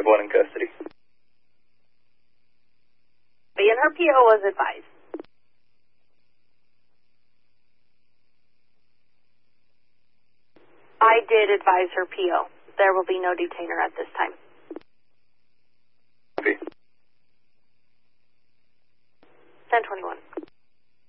everyone in custody. And her PO was advised. I did advise her PO. There will be no detainer at this time. Copy. 1021.